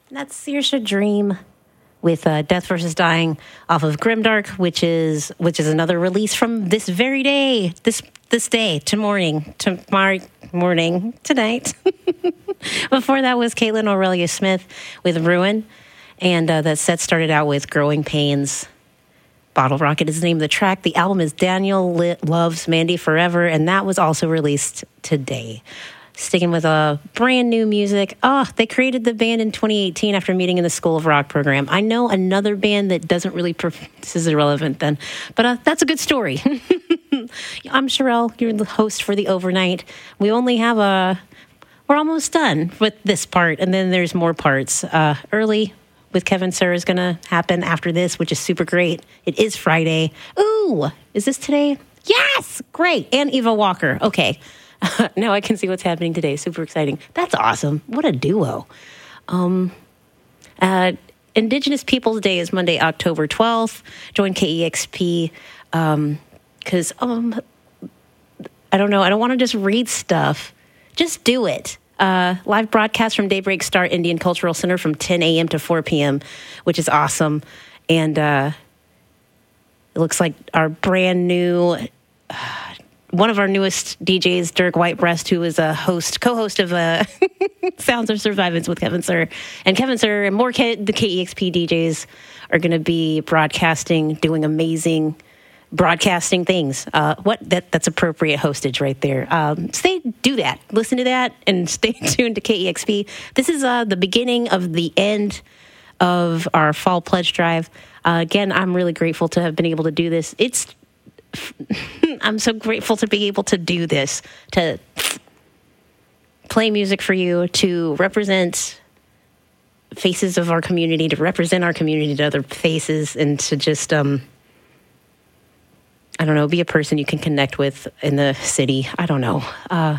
That's Saoirse Dream with Death vs. Dying off of Grimdark, which is another release from this very day, this day, tomorrow morning, tonight. Before that was Caitlin Aurelia Smith with Ruin, and that set started out with Growing Pains. Bottle Rocket is the name of the track. The album is Daniel Loves Mandy Forever, and that was also released today. Sticking with a brand new music. They created the band in 2018 after meeting in the School of Rock program. I know another band that doesn't really... This is irrelevant then. But that's a good story. I'm Sherelle. You're the host for the overnight. We only have We're almost done with this part, and then there's more parts. Early with Kevin Sir is going to happen after this, which is super great. It is Friday. Ooh, is this today? Yes! Great. And Eva Walker. Okay. Now I can see what's happening today. Super exciting. That's awesome. What a duo. Indigenous Peoples Day is Monday, October 12th. Join KEXP because I don't know. I don't want to just read stuff. Just do it. Live broadcast from Daybreak Star Indian Cultural Center from 10 a.m. to 4 p.m., which is awesome. And it looks like our brand new... one of our newest DJs, Dirk Whitebreast, who is a co-host of Sounds of Survivance with Kevin Sir. And Kevin Sir and more the KEXP DJs are going to be broadcasting, doing amazing broadcasting things. That's appropriate hostage right there. Do that. Listen to that and stay tuned to KEXP. This is the beginning of the end of our fall pledge drive. Again, I'm really grateful to have been able to do this. I'm so grateful to be able to do this, to play music for you, to represent faces of our community, to represent our community to other faces, and to just, be a person you can connect with in the city. I don't know.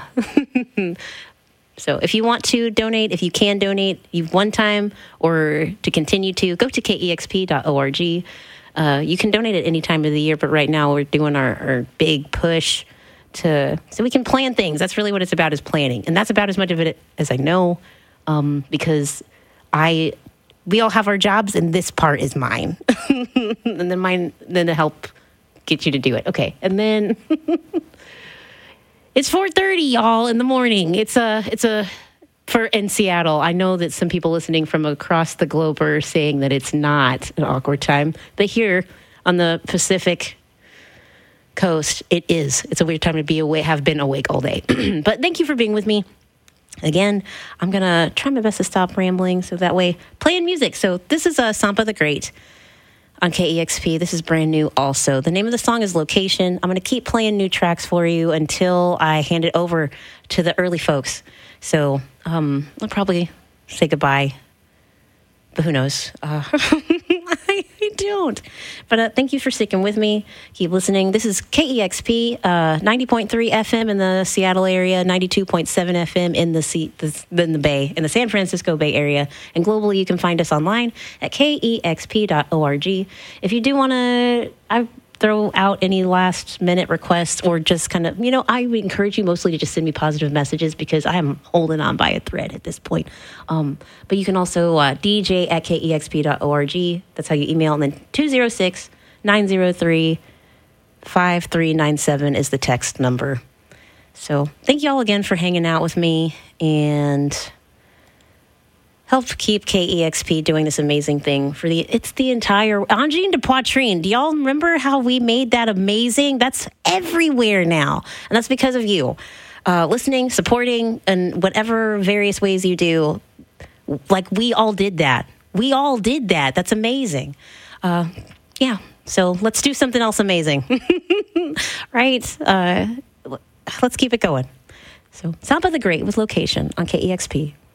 So if you want to donate, if you can donate, one time or to continue to, go to kexp.org. You can donate at any time of the year, but right now we're doing our big push so we can plan things. That's really what it's about, is planning. And that's about as much of it as I know, because we all have our jobs, and this part is mine. And then to help get you to do it. Okay. And then it's 4:30, y'all, in the morning. It's in Seattle. I know that some people listening from across the globe are saying that it's not an awkward time, but here on the Pacific Coast, it is. It's a weird time to be awake, have been awake all day. But thank you for being with me. Again, I'm going to try my best to stop rambling so that way playing music. So this is Sampa the Great on KEXP. This is brand new also. The name of the song is Location. I'm going to keep playing new tracks for you until I hand it over to the early folks. So I'll probably say goodbye, but who knows? I don't. But thank you for sticking with me. Keep listening. This is KEXP, 90.3 FM in the Seattle area, 92.7 FM in the Bay, in the San Francisco Bay Area. And globally, you can find us online at kexp.org. If you do want to... throw out any last minute requests, or just kind of, I would encourage you mostly to just send me positive messages, because I am holding on by a thread at this point. But you can also DJ at kexp.org. That's how you email. And then 206-903-5397 is the text number. So thank you all again for hanging out with me and help keep KEXP doing this amazing thing it's the entire Angine de Poitrine. Do y'all remember how we made that amazing? That's everywhere now. And that's because of you. Listening, supporting, and whatever various ways you do. Like, we all did that. That's amazing. Yeah. So let's do something else amazing. Right? Let's keep it going. So Sampa the Great with Location on KEXP.